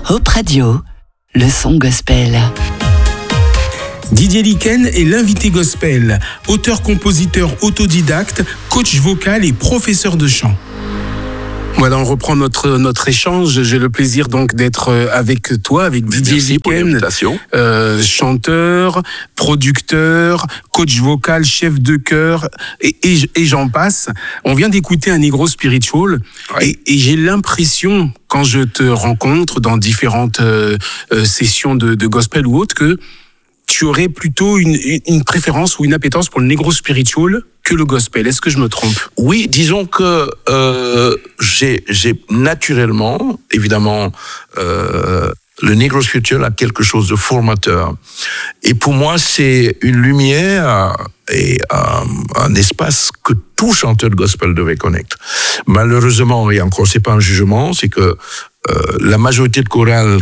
Hope Radio, le son gospel. Didier Liken est l'invité gospel, auteur-compositeur autodidacte, coach vocal et professeur de chant. Voilà, on reprend notre échange. J'ai le plaisir donc d'être avec toi, avec Didier Liken, chanteur, producteur, coach vocal, chef de chœur, et j'en passe. On vient d'écouter un Negro Spiritual, et j'ai l'impression, quand je te rencontre dans différentes sessions de gospel ou autres, que tu aurais plutôt une préférence ou une appétence pour le Negro Spiritual que le gospel. Est-ce que je me trompe? Oui, disons que j'ai naturellement, évidemment, le Negro Spiritual a quelque chose de formateur. Et pour moi, c'est une lumière et un espace que tout chanteur de gospel devait connaître. Malheureusement, et encore, c'est pas un jugement, c'est que la majorité de chorales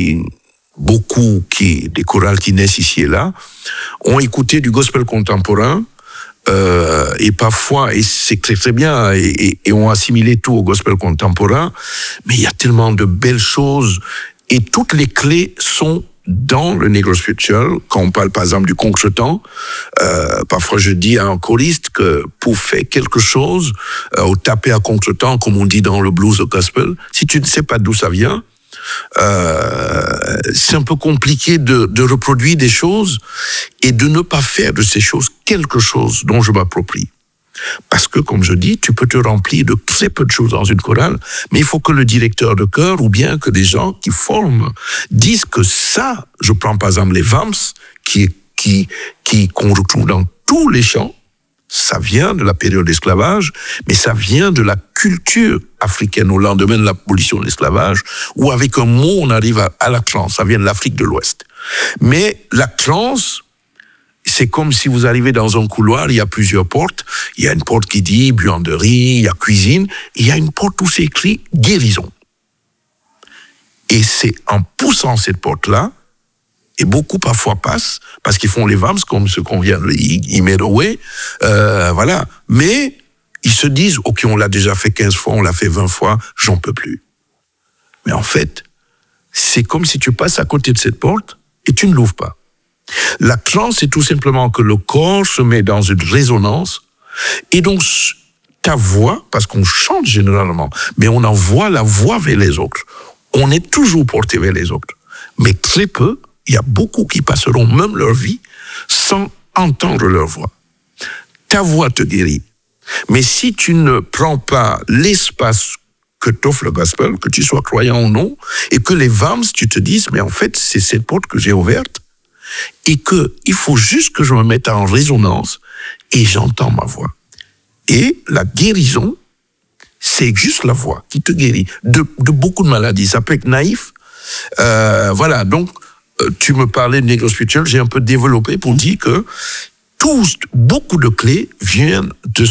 des chorales qui naissent ici et là, ont écouté du gospel contemporain, et parfois, et c'est très très bien, et ont assimilé tout au gospel contemporain, mais il y a tellement de belles choses, et toutes les clés sont dans le Negro Spiritual. Quand on parle par exemple du contretemps, parfois je dis à un choriste que pour faire quelque chose, ou taper à contretemps, comme on dit dans le blues au gospel, si tu ne sais pas d'où ça vient, c'est un peu compliqué de reproduire des choses et de ne pas faire de ces choses quelque chose dont je m'approprie. Parce que, comme je dis, tu peux te remplir de très peu de choses dans une chorale, mais il faut que le directeur de chœur ou bien que des gens qui forment disent que ça, je prends par exemple les VAMS, qu'on retrouve dans tous les chants, ça vient de la période d'esclavage, mais ça vient de la culture africaine au lendemain de l'abolition de l'esclavage, où avec un mot, on arrive à la trance. Ça vient de l'Afrique de l'Ouest. Mais la trance, c'est comme si vous arrivez dans un couloir, il y a plusieurs portes. Il y a une porte qui dit buanderie, il y a cuisine. Il y a une porte où c'est écrit guérison. Et c'est en poussant cette porte-là, et beaucoup parfois passent, parce qu'ils font les VAMS, comme ce qu'on vient de Imerowe, voilà. Mais ils se disent, ok, on l'a déjà fait 15 fois, on l'a fait 20 fois, j'en peux plus. Mais en fait, c'est comme si tu passes à côté de cette porte et tu ne l'ouvres pas. La trance, c'est tout simplement que le corps se met dans une résonance, et donc ta voix, parce qu'on chante généralement, mais on envoie la voix vers les autres. On est toujours porté vers les autres. Mais très peu, il y a beaucoup qui passeront même leur vie sans entendre leur voix. Ta voix te guérit. Mais si tu ne prends pas l'espace que t'offre le gospel, que tu sois croyant ou non, et que les VAMS, tu te dises, mais en fait, c'est cette porte que j'ai ouverte, et que il faut juste que je me mette en résonance, et j'entends ma voix. Et la guérison, c'est juste la voix qui te guérit de beaucoup de maladies. Ça peut être naïf. Voilà, donc, tu me parlais de Negro Spiritual, j'ai un peu développé pour dire que beaucoup de clés viennent de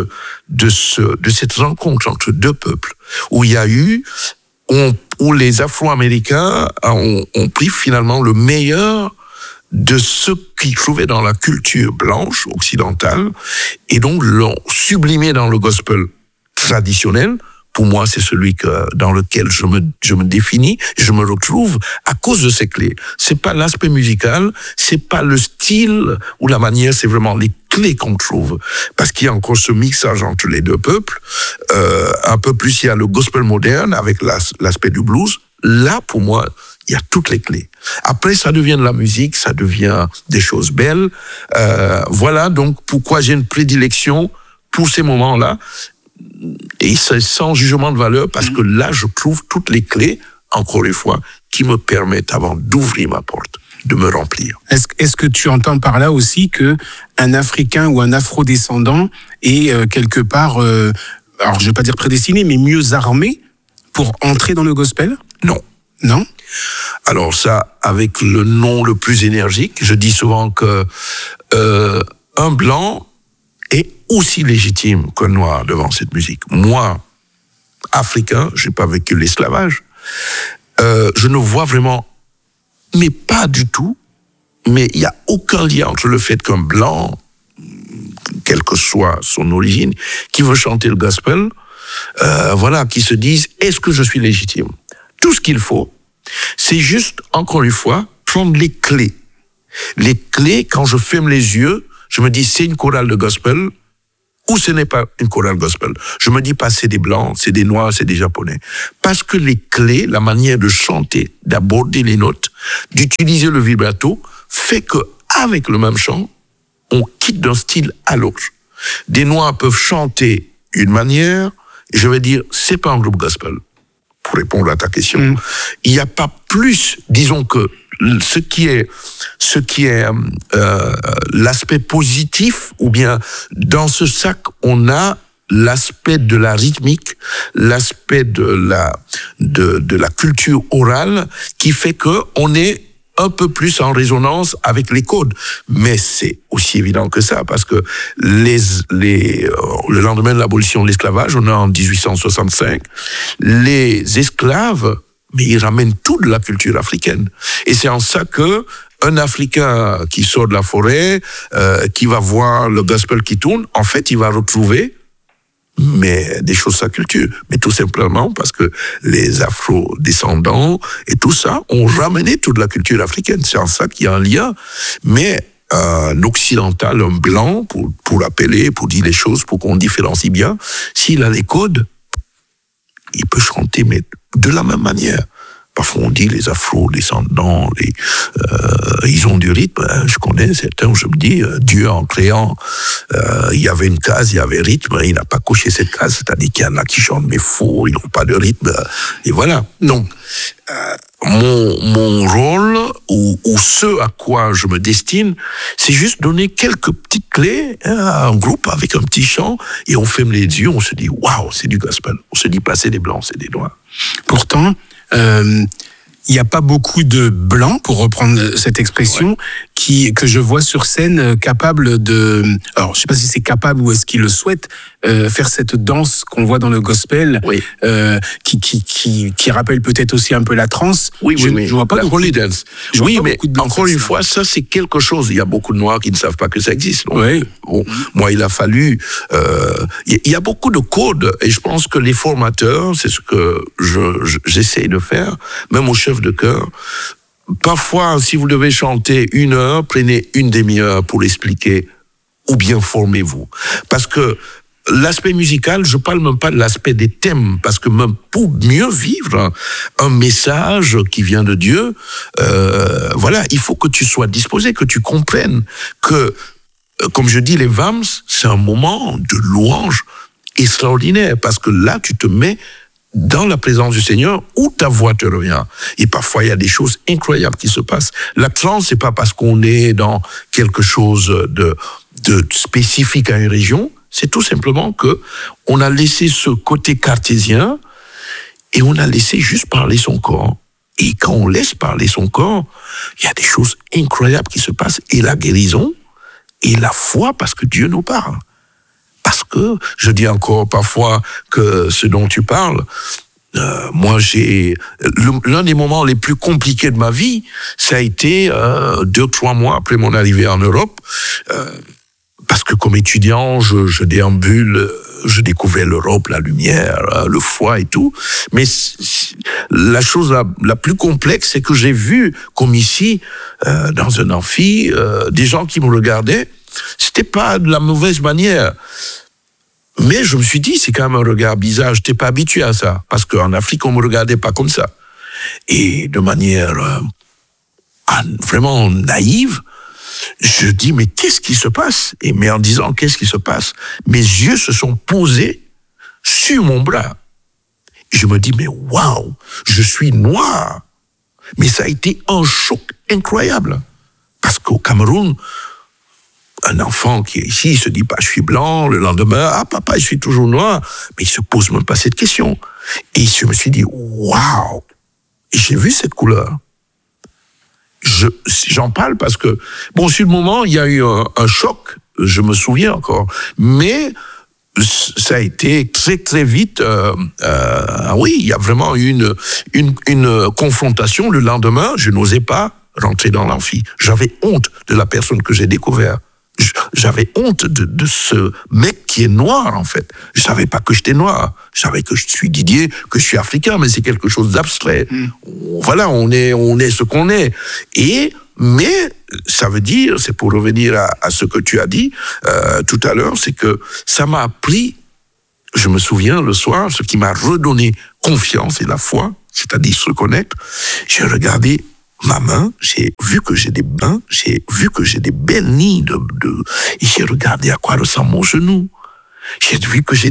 cette rencontre entre deux peuples, où il y a eu, où les Afro-Américains ont pris finalement le meilleur de ce qu'ils trouvaient dans la culture blanche occidentale, et donc l'ont sublimé dans le gospel traditionnel. Pour moi, c'est celui dans lequel je me définis, je me retrouve à cause de ces clés. C'est pas l'aspect musical, c'est pas le style ou la manière, c'est vraiment les clés qu'on trouve. Parce qu'il y a encore ce mixage entre les deux peuples. Un peu plus, il y a le gospel moderne avec l'aspect du blues. Là, pour moi, il y a toutes les clés. Après, ça devient de la musique, ça devient des choses belles. Voilà, donc pourquoi j'ai une prédilection pour ces moments-là. Et c'est sans jugement de valeur, parce que là, je trouve toutes les clés, encore une fois, qui me permettent, avant d'ouvrir ma porte, de me remplir. Est-ce que tu entends par là aussi que un Africain ou un Afro-descendant est quelque part, alors je vais pas dire prédestiné, mais mieux armé pour entrer dans le gospel? Non. Non? Alors ça, avec le nom le plus énergique, je dis souvent que un blanc est aussi légitime qu'un noir devant cette musique. Moi, africain, j'ai pas vécu l'esclavage, je ne vois vraiment, mais pas du tout, mais il y a aucun lien entre le fait qu'un blanc, quelle que soit son origine, qui veut chanter le gospel, voilà, qui se dise, est-ce que je suis légitime? Tout ce qu'il faut, c'est juste, encore une fois, prendre les clés. Les clés, quand je ferme les yeux, je me dis, c'est une chorale de gospel, ou ce n'est pas une chorale gospel. Je me dis pas, c'est des blancs, c'est des noirs, c'est des japonais. Parce que les clés, la manière de chanter, d'aborder les notes, d'utiliser le vibrato, fait que, avec le même chant, on quitte d'un style à l'autre. Des noirs peuvent chanter une manière, et je vais dire, c'est pas un groupe gospel. Pour répondre à ta question, il n'y a pas plus, disons que ce qui est l'aspect positif, ou bien dans ce sac, on a l'aspect de la rythmique, l'aspect de la culture orale, qui fait que on est un peu plus en résonance avec les codes. Mais c'est aussi évident que ça, parce que le lendemain de l'abolition de l'esclavage, on est en 1865, les esclaves, mais ils ramènent tout de la culture africaine. Et c'est en ça que un Africain qui sort de la forêt, qui va voir le gospel qui tourne, en fait, il va retrouver mais des choses de sa culture. Mais tout simplement parce que les afro-descendants et tout ça ont ramené toute la culture africaine. C'est en ça qu'il y a un lien. Mais un occidental, un blanc, pour appeler, pour dire les choses, pour qu'on différencie bien, s'il a les codes, il peut chanter, mais de la même manière. Parfois on dit les afro-descendants, ils ont du rythme. Je connais certains où je me dis, Dieu en créant, il y avait une case, il y avait rythme, il n'a pas coché cette case, c'est-à-dire qu'il y en a qui chantent mais faux, ils n'ont pas de rythme, et voilà. Donc, mon rôle, ou ce à quoi je me destine, c'est juste donner quelques petites clés à un groupe avec un petit chant, et on ferme les yeux, on se dit, waouh, c'est du gospel. On se dit pas c'est des blancs, c'est des noirs. Pourtant, il n'y a pas beaucoup de blancs, pour reprendre cette expression, que je vois sur scène capables de... Alors, je ne sais pas si c'est capable ou est-ce qu'ils le souhaitent, faire cette danse qu'on voit dans le gospel, qui rappelle peut-être aussi un peu la trance. Je vois pas la holy dance. Oui, mais encore une fois, ça c'est quelque chose. Il y a beaucoup de Noirs qui ne savent pas que ça existe. Donc, moi, il a fallu... il y a beaucoup de codes, et je pense que les formateurs, c'est ce que j'essaie de faire, même au chef de chœur. Parfois, si vous devez chanter 1 heure, prenez une demi-heure pour expliquer, ou bien formez-vous. Parce que l'aspect musical, je parle même pas de l'aspect des thèmes, parce que même pour mieux vivre un message qui vient de Dieu, il faut que tu sois disposé, que tu comprennes que, comme je dis, les VAMS, c'est un moment de louange extraordinaire, parce que là, tu te mets dans la présence du Seigneur, où ta voix te revient. Et parfois, il y a des choses incroyables qui se passent. La trance, c'est pas parce qu'on est dans quelque chose de spécifique à une région, c'est tout simplement que on a laissé ce côté cartésien et on a laissé juste parler son corps. Et quand on laisse parler son corps, il y a des choses incroyables qui se passent. Et la guérison et la foi, parce que Dieu nous parle. Parce que, je dis encore parfois que ce dont tu parles, moi l'un des moments les plus compliqués de ma vie, ça a été 2-3 mois après mon arrivée en Europe, parce que comme étudiant, je déambule, je découvrais l'Europe, la lumière, le foie et tout, mais la chose la plus complexe, c'est que j'ai vu, comme ici, dans un amphi, des gens qui me regardaient. C'était pas de la mauvaise manière. Mais je me suis dit, c'est quand même un regard bizarre. Je n'étais pas habitué à ça. Parce qu'en Afrique, on me regardait pas comme ça. Et de manière vraiment naïve, je dis, mais qu'est-ce qui se passe? Mais en disant, qu'est-ce qui se passe? Mes yeux se sont posés sur mon bras. Et je me dis, mais waouh, je suis noir. Mais ça a été un choc incroyable. Parce qu'au Cameroun, un enfant qui est ici, il se dit pas je suis blanc, le lendemain, ah papa, je suis toujours noir, mais il se pose même pas cette question. Et je me suis dit, waouh! Et j'ai vu cette couleur. J'en parle parce que, bon, sur le moment, il y a eu un choc, je me souviens encore, mais ça a été très très vite, il y a vraiment eu une confrontation. Le lendemain, je n'osais pas rentrer dans l'amphi. J'avais honte de la personne que j'ai découvert. j'avais honte de ce mec qui est noir, en fait. Je savais pas que j'étais noir. Je savais que je suis Didier, que je suis africain, mais c'est quelque chose d'abstrait. Voilà, on est ce qu'on est. Mais ça veut dire, c'est pour revenir à ce que tu as dit tout à l'heure, c'est que ça m'a appris, je me souviens le soir, ce qui m'a redonné confiance et la foi, c'est-à-dire se connaître. J'ai regardé ma main, j'ai vu que j'ai des mains, j'ai vu que j'ai des belles lignes et j'ai regardé à quoi ressemble mon genou. J'ai vu que j'ai